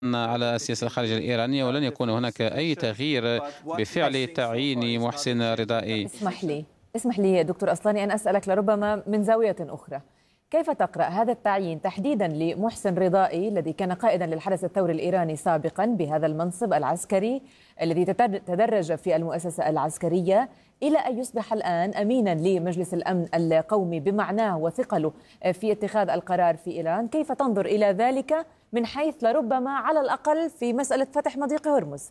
على السياسة الخارجية الإيرانية، ولن يكون هناك أي تغيير بفعل تعيين محسن رضائي. اسمح لي يا دكتور أصلاني أن أسألك لربما من زاوية أخرى. كيف تقرأ هذا التعيين تحديدا لمحسن رضائي الذي كان قائدا للحرس الثوري الإيراني سابقا بهذا المنصب العسكري الذي تدرج في المؤسسة العسكرية إلى أن يصبح الآن أمينا لمجلس الأمن القومي بمعناه وثقله في اتخاذ القرار في إيران؟ كيف تنظر إلى ذلك من حيث لربما على الأقل في مسألة فتح مضيق هرمز؟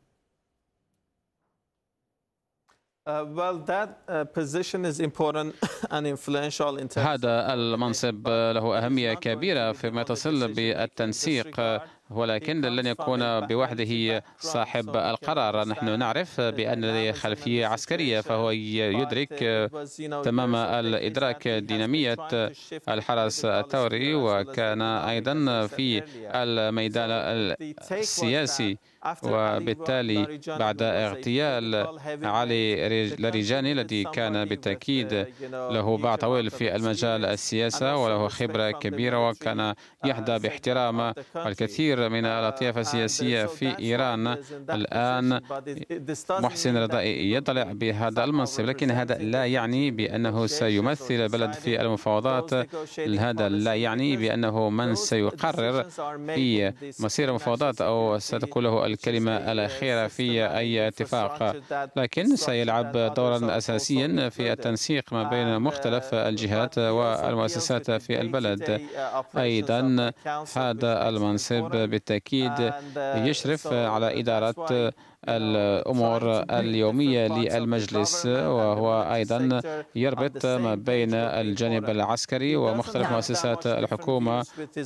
هذا المنصب له أهمية كبيرة فيما يتصل بالتنسيق، ولكن لن يكون بوحده صاحب القرار. نحن نعرف بأن لديه خلفية عسكرية، فهو يدرك تمام الإدراك دينامية الحرس الثوري، وكان أيضا في الميدان السياسي. وبالتالي بعد اغتيال علي لاريجاني الذي كان بالتأكيد له باع طويل في المجال السياسي وله خبرة كبيرة وكان يحظى باحترام الكثير من الأطياف السياسية في إيران، الآن محسن رضائي يطلع بهذا المنصب، لكن هذا لا يعني بأنه سيمثل البلد في المفاوضات. هذا لا يعني بأنه من سيقرر في مصير المفاوضات أو ستكون له الكلمة الأخيرة في أي اتفاق، لكن سيلعب دورا أساسيا في التنسيق ما بين مختلف الجهات والمؤسسات في البلد. أيضا هذا المنصب بالتأكيد يشرف على إدارة الأمور اليومية للمجلس، وهو أيضا يربط ما بين الجانب العسكري ومختلف مؤسسات الحكومة،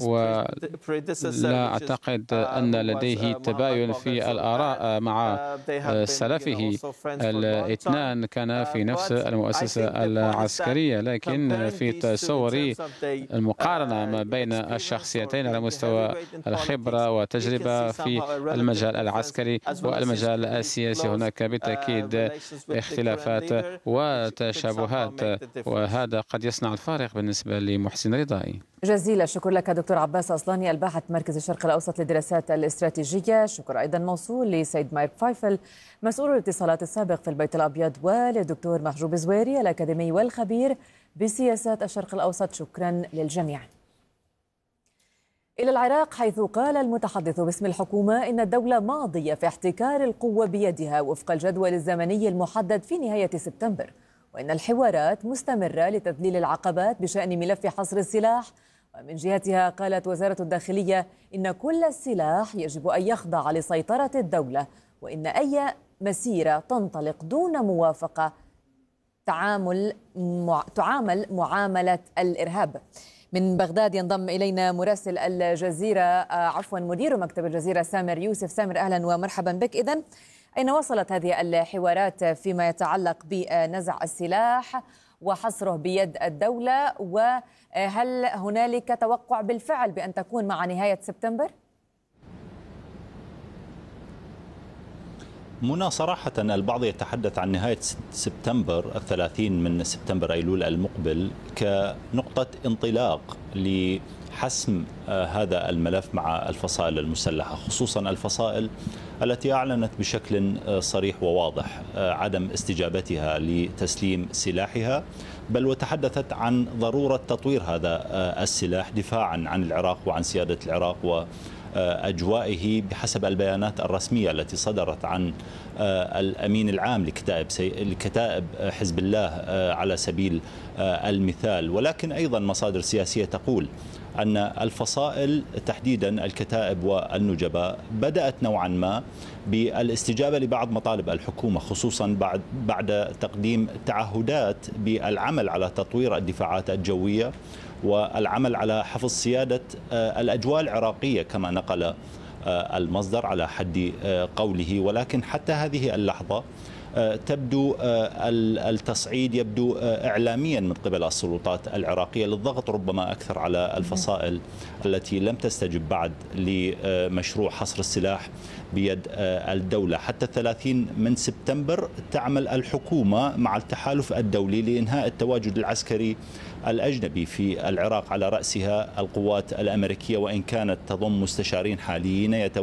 ولا أعتقد أن لديه تباين في الآراء مع سلفه. الاثنان كانا في نفس المؤسسة العسكرية، لكن في تصوري المقارنة ما بين الشخصيتين على مستوى الخبرة والتجربة في المجال العسكري والمجال السياسي هناك بالتأكيد اختلافات وتشابهات، وهذا قد يصنع الفارق بالنسبة لمحسن رضائي. جزيل الشكر لك دكتور عباس أصلاني، الباحث مركز الشرق الأوسط للدراسات الاستراتيجية. شكر أيضا موصول لسيد مايك فايفل مسؤول الاتصالات السابق في البيت الأبيض، وللدكتور محجوب زويري الأكاديمي والخبير بسياسات الشرق الأوسط. شكرا للجميع. إلى العراق، حيث قال المتحدث باسم الحكومة إن الدولة ماضية في احتكار القوة بيدها وفق الجدول الزمني المحدد في نهاية سبتمبر، وإن الحوارات مستمرة لتذليل العقبات بشأن ملف حصر السلاح. ومن جهتها قالت وزارة الداخلية إن كل السلاح يجب أن يخضع لسيطرة الدولة، وإن أي مسيرة تنطلق دون موافقة تعامل معاملة الإرهاب. من بغداد ينضم إلينا مراسل الجزيرة مدير مكتب الجزيرة سامر يوسف. سامر، أهلا ومرحبا بك. إذن أين وصلت هذه الحوارات فيما يتعلق بنزع السلاح وحصره بيد الدولة، وهل هنالك توقع بالفعل بأن تكون مع نهاية سبتمبر؟ منى، صراحة البعض يتحدث عن نهاية سبتمبر 30 من سبتمبر أيلول المقبل كنقطة انطلاق لحسم هذا الملف مع الفصائل المسلحة، خصوصا الفصائل التي أعلنت بشكل صريح وواضح عدم استجابتها لتسليم سلاحها، بل وتحدثت عن ضرورة تطوير هذا السلاح دفاعا عن العراق وعن سيادة العراق وأجوائه بحسب البيانات الرسمية التي صدرت عن الأمين العام لكتائب حزب الله على سبيل المثال. ولكن أيضا مصادر سياسية تقول أن الفصائل تحديدا الكتائب والنجباء بدأت نوعا ما بالاستجابة لبعض مطالب الحكومة، خصوصا بعد تقديم تعهدات بالعمل على تطوير الدفاعات الجوية والعمل على حفظ سيادة الأجواء العراقية كما نقل المصدر على حد قوله. ولكن حتى هذه اللحظة تبدو التصعيد يبدو إعلاميا من قبل السلطات العراقية للضغط ربما أكثر على الفصائل التي لم تستجب بعد لمشروع حصر السلاح بيد الدولة. حتى 30 من سبتمبر تعمل الحكومة مع التحالف الدولي لإنهاء التواجد العسكري الأجنبي في العراق، على رأسها القوات الأمريكية، وإن كانت تضم مستشارين حاليين